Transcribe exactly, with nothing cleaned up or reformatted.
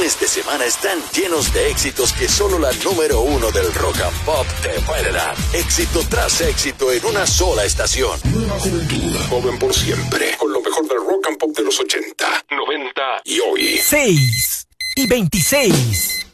fines de semana están llenos de éxitos que solo la número uno del rock and pop te puede dar. Éxito tras éxito en una sola estación. Nueva juventud, joven por siempre, con lo mejor del rock and pop de los ochenta, noventa y hoy. seis y veintiséis.